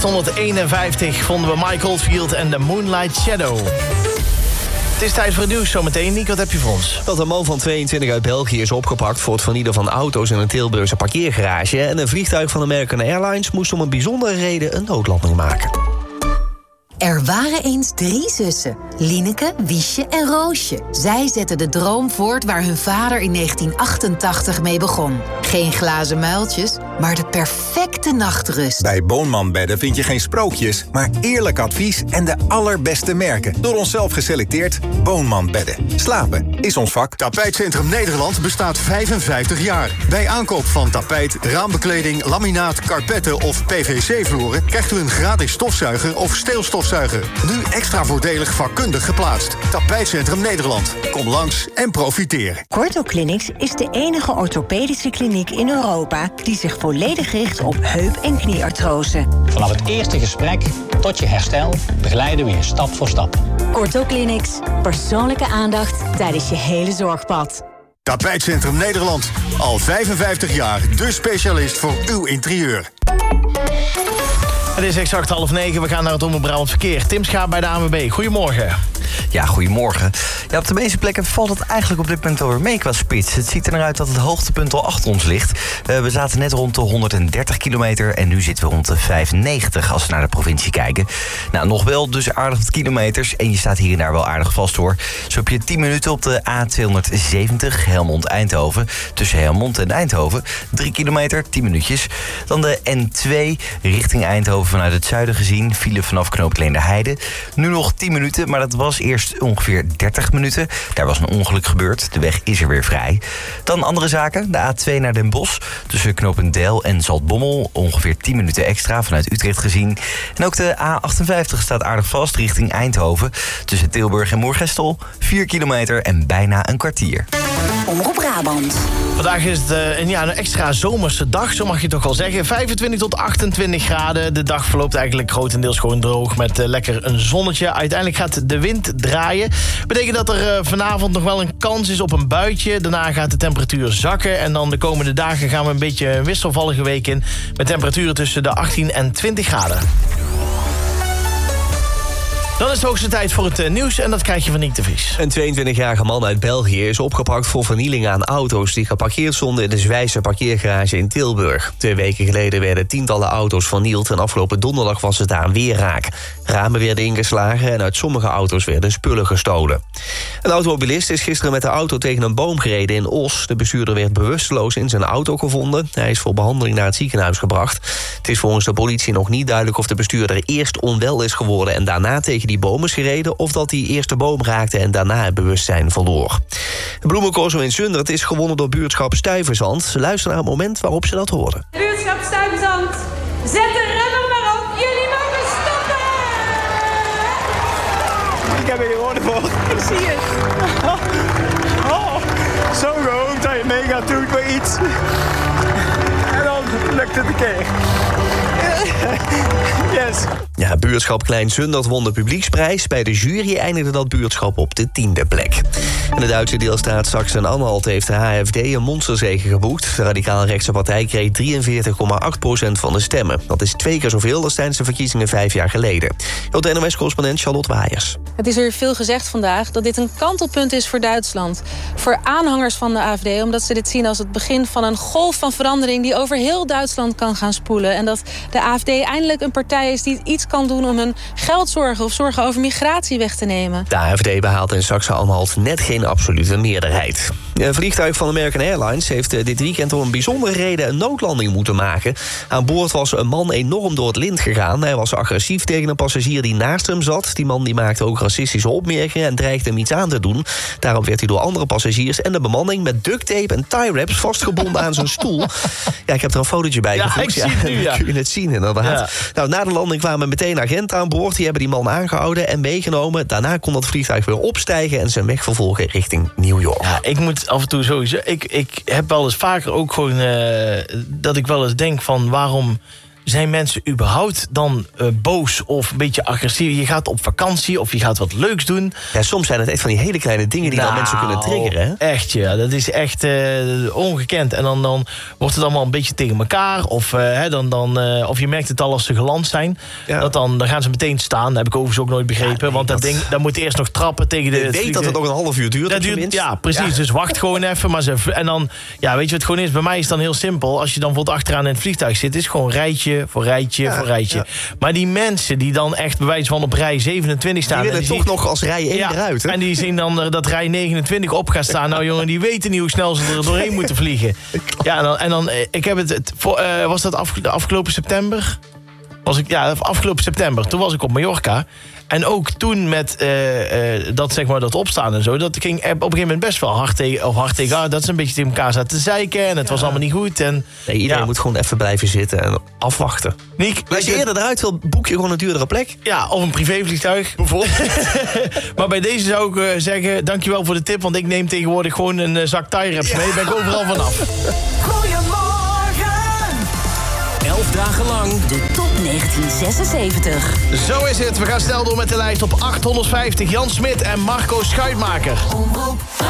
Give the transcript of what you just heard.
851 vonden we Mike Oldfield en The Moonlight Shadow. Het is tijd voor het nieuws zometeen. Nick, wat heb je voor ons? Dat een man van 22 uit België is opgepakt voor het vernielen van auto's in een Tilburgse parkeergarage. En een vliegtuig van American Airlines moest om een bijzondere reden een noodlanding maken. Er waren eens 3 zussen, Lieneke, Wiesje en Roosje. Zij zetten de droom voort waar hun vader in 1988 mee begon. Geen glazen muiltjes, maar de perfecte nachtrust. Bij Boonman Bedden vind je geen sprookjes, maar eerlijk advies en de allerbeste merken. Door onszelf geselecteerd Boonman Bedden. Slapen is ons vak. Tapijtcentrum Nederland bestaat 55 jaar. Bij aankoop van tapijt, raambekleding, laminaat, karpetten of PVC-vloeren krijgt u een gratis stofzuiger of steelstofzuiger. Nu extra voordelig vakkundig geplaatst. Tapijtcentrum Nederland. Kom langs en profiteer. Cortoclinics is de enige orthopedische kliniek in Europa die zich volledig richt op heup- en knieartrose. Vanaf het eerste gesprek tot je herstel begeleiden we je stap voor stap. Cortoclinics. Persoonlijke aandacht tijdens je hele zorgpad. Tapijtcentrum Nederland. Al 55 jaar de specialist voor uw interieur. Het is exact 8:30. We gaan naar het Omroep Brabant Verkeer. Tim Schaap bij de ANWB. Goedemorgen. Ja, goedemorgen. Ja, op de meeste plekken valt het eigenlijk op dit punt alweer mee qua spits. Het ziet er naar uit dat het hoogtepunt al achter ons ligt. We zaten net rond de 130 kilometer en nu zitten we rond de 95 als we naar de provincie kijken. Nou, nog wel dus aardig wat kilometers en je staat hier en daar wel aardig vast hoor. Zo heb je 10 minuten op de A270 Helmond-Eindhoven. Tussen Helmond en Eindhoven 3 kilometer, 10 minuutjes. Dan de N2 richting Eindhoven vanuit het zuiden gezien. File vanaf knooppunt Leenderheide. Nu nog 10 minuten, maar dat was eerst ongeveer 30 minuten. Daar was een ongeluk gebeurd. De weg is er weer vrij. Dan andere zaken. De A2 naar Den Bosch. Tussen knooppunt Deil en Zaltbommel. Ongeveer 10 minuten extra vanuit Utrecht gezien. En ook de A58 staat aardig vast richting Eindhoven. Tussen Tilburg en Moergestel. 4 kilometer en bijna een kwartier. Omroep Brabant. Vandaag is het een extra zomerse dag, zo mag je toch wel zeggen. 25 tot 28 graden. De dag verloopt eigenlijk grotendeels gewoon droog met lekker een zonnetje. Uiteindelijk gaat de wind draaien. Betekent dat er vanavond nog wel een kans is op een buitje. Daarna gaat de temperatuur zakken. En dan de komende dagen gaan we een beetje een wisselvallige week in. Met temperaturen tussen de 18 en 20 graden. Dan is het hoogste tijd voor het nieuws en dat krijg je van Nick de Vries. Een 22-jarige man uit België is opgepakt voor vernieling aan auto's die geparkeerd stonden in de Zwijse parkeergarage in Tilburg. 2 weken geleden werden tientallen auto's vernield en afgelopen donderdag was het daar weer raak. Ramen werden ingeslagen en uit sommige auto's werden spullen gestolen. Een automobilist is gisteren met de auto tegen een boom gereden in Os. De bestuurder werd bewusteloos in zijn auto gevonden. Hij is voor behandeling naar het ziekenhuis gebracht. Het is volgens de politie nog niet duidelijk of de bestuurder eerst onwel is geworden en daarna tegen die boom is gereden, of dat hij eerst de boom raakte en daarna het bewustzijn verloor. De bloemencorso in Zundert is gewonnen door buurtschap Stuyverzand. Luister naar het moment waarop ze dat hoorden. Buurtschap Stuyverzand, zet de remmer maar op. Jullie mogen stoppen! Ik heb er gewonnen voor. Ik zie het. Oh, zo gehoopt dat je mee gaat doen voor iets. En dan lukt het een keer. Yes. Ja, buurtschap Klein Zundert won de publieksprijs. Bij de jury eindigde dat buurtschap op de 10e plek. In de Duitse deelstaat Sachsen-Anhalt heeft de AfD een monsterzege geboekt. De radicaal-rechtse partij kreeg 43,8% van de stemmen. Dat is 2 keer zoveel als tijdens de verkiezingen 5 jaar geleden. De NOS-correspondent Charlotte Waaiers. Het is er veel gezegd vandaag dat dit een kantelpunt is voor Duitsland. Voor aanhangers van de AfD, omdat ze dit zien als het begin van een golf van verandering die over heel Duitsland kan gaan spoelen. En dat de AfD eindelijk een partij is die iets kan doen om hun geldzorgen of zorgen over migratie weg te nemen. De AfD behaalt in Sachsen-Anhalt net geen absolute meerderheid. Een vliegtuig van American Airlines heeft dit weekend om een bijzondere reden een noodlanding moeten maken. Aan boord was een man enorm door het lint gegaan. Hij was agressief tegen een passagier die naast hem zat. Die man die maakte ook racistische opmerkingen en dreigde hem iets aan te doen. Daarom werd hij door andere passagiers en de bemanning met duct tape en tie wraps vastgebonden aan zijn stoel. Ja, ik heb er een fotootje bij gevoegd. Ja, ik zie het nu, ja. Kun je het zien, inderdaad. Ja. Nou, na de landing kwamen meteen agenten aan boord. Die hebben die man aangehouden en meegenomen. Daarna kon dat vliegtuig weer opstijgen en zijn weg vervolgen richting New York. Ja, ik moet af en toe sowieso... Ik heb wel eens vaker ook gewoon... dat ik wel eens denk van waarom zijn mensen überhaupt dan boos of een beetje agressief? Je gaat op vakantie of je gaat wat leuks doen. Ja, soms zijn het echt van die hele kleine dingen die dan mensen kunnen triggeren. Hè? Echt, ja. Dat is echt ongekend. En dan wordt het allemaal een beetje tegen elkaar. Of je merkt het al als ze geland zijn. Ja. Dan gaan ze meteen staan. Dat heb ik overigens ook nooit begrepen. Want dat ding, dan moet eerst nog trappen tegen de... Je weet dat het nog een half uur duurt. Dat duurt, ja, precies. Ja. Dus wacht gewoon even. En dan, ja, weet je wat het gewoon is? Bij mij is het dan heel simpel. Als je dan bijvoorbeeld achteraan in het vliegtuig zit, is gewoon rijtje voor rijtje voor rijtje. Ja. Maar die mensen die dan echt bij wijze van op rij 27 staan... Die willen toch nog als rij 1 eruit. Hè? En die zien dan dat rij 29 op gaat staan. Nou jongen, die weten niet hoe snel ze er doorheen moeten vliegen. Ja, en dan ik heb was dat afgelopen september? Afgelopen september. Toen was ik op Mallorca. En ook toen met dat, zeg maar, dat opstaan en zo... dat ging op een gegeven moment best wel hard tegen... dat ze een beetje tegen elkaar zaten te zeiken... en het was allemaal niet goed. En, iedereen moet gewoon even blijven zitten en afwachten. Niek, als je eerder eruit wil, boek je gewoon een duurdere plek. Ja, of een privévliegtuig. Bijvoorbeeld. Maar bij deze zou ik zeggen... dankjewel voor de tip, want ik neem tegenwoordig gewoon een zak tie-wraps mee. Daar ben ik overal vanaf. Goedemorgen! 11 dagen lang de top 1976. Zo is het. We gaan snel door met de lijst op 850. Jan Smit en Marco Schuitmaker.